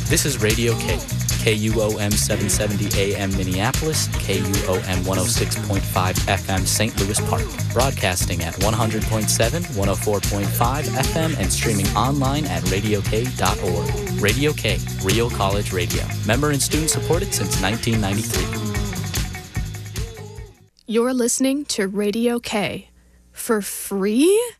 This is Radio K, KUOM 770 AM Minneapolis, KUOM 106.5 FM St. Louis Park, broadcasting at 100.7, 104.5 FM, and streaming online at radiok.org. Radio K, Real College Radio. Member and student supported since 1993. You're listening to Radio K for free?